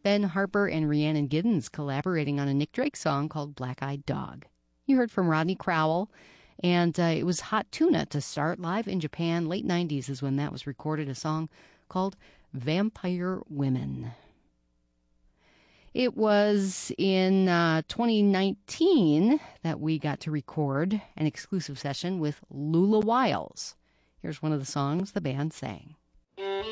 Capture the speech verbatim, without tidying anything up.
Ben Harper and Rhiannon Giddens collaborating on a Nick Drake song called Black Eyed Dog. You heard from Rodney Crowell, and uh, it was Hot Tuna to start. Live in Japan, late nineties is when that was recorded, a song called Vampire Women. It was in uh, twenty nineteen that we got to record an exclusive session with Lula Wiles. Here's one of the songs the band sang.